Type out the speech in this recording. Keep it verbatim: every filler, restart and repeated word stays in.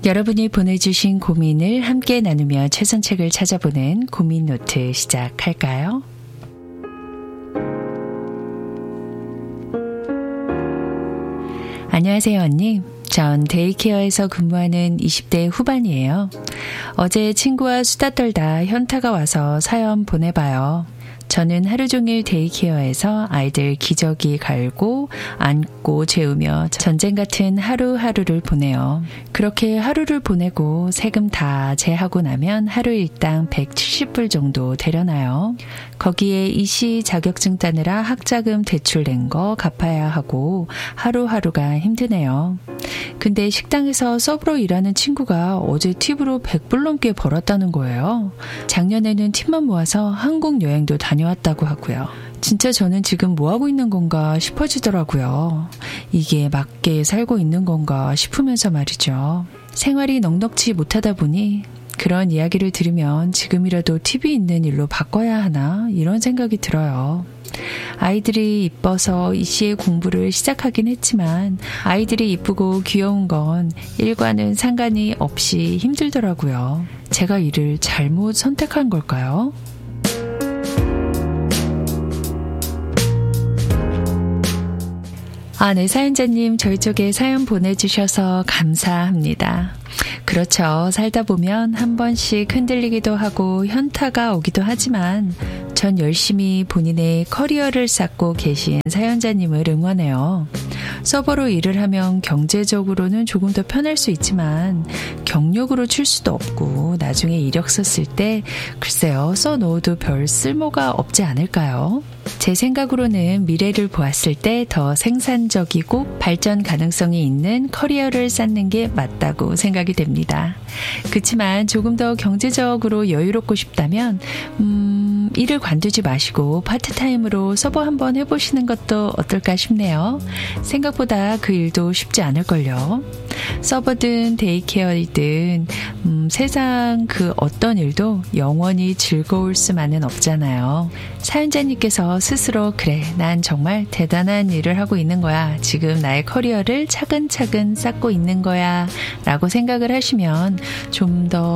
여러분이 보내주신 고민을 함께 나누며 최선책을 찾아보는 고민노트 시작할까요? 안녕하세요, 언니. 전 데이케어에서 근무하는 이십 대 후반이에요. 어제 친구와 수다 떨다 현타가 와서 사연 보내봐요. 저는 하루 종일 데이케어에서 아이들 기저귀 갈고 안고 재우며 전쟁 같은 하루하루를 보내요. 그렇게 하루를 보내고 세금 다 제하고 나면 하루 일당 백칠십 불 정도 되려나요. 거기에 이씨 자격증 따느라 학자금 대출 낸 거 갚아야 하고 하루하루가 힘드네요. 근데 식당에서 서브로 일하는 친구가 어제 팁으로 백 불 넘게 벌었다는 거예요. 작년에는 팁만 모아서 한국 여행도 다녀왔다고 하고요. 진짜 저는 지금 뭐하고 있는 건가 싶어지더라고요. 이게 맞게 살고 있는 건가 싶으면서 말이죠. 생활이 넉넉지 못하다 보니 그런 이야기를 들으면 지금이라도 팁이 있는 일로 바꿔야 하나 이런 생각이 들어요. 아이들이 이뻐서 이씨의 공부를 시작하긴 했지만 아이들이 이쁘고 귀여운 건 일과는 상관이 없이 힘들더라고요. 제가 이를 잘못 선택한 걸까요? 아, 네, 사연자님 저희 쪽에 사연 보내주셔서 감사합니다. 그렇죠. 살다 보면 한 번씩 흔들리기도 하고 현타가 오기도 하지만 전 열심히 본인의 커리어를 쌓고 계신 사연자님을 응원해요. 서버로 일을 하면 경제적으로는 조금 더 편할 수 있지만 경력으로 칠 수도 없고 나중에 이력서 쓸 때 글쎄요 써놓아도 별 쓸모가 없지 않을까요? 제 생각으로는 미래를 보았을 때 더 생산적이고 발전 가능성이 있는 커리어를 쌓는 게 맞다고 생각이 됩니다. 그렇지만 조금 더 경제적으로 여유롭고 싶다면 음, 일을 관두지 마시고 파트타임으로 서버 한번 해보시는 것도 어떨까 싶네요. 생각보다 그 일도 쉽지 않을걸요. 서버든 데이케어이든 음, 세상 그 어떤 일도 영원히 즐거울 수만은 없잖아요. 사연자님께서 스스로 그래 난 정말 대단한 일을 하고 있는 거야. 지금 나의 커리어를 차근차근 쌓고 있는 거야 라고 생각을 하시면 좀 더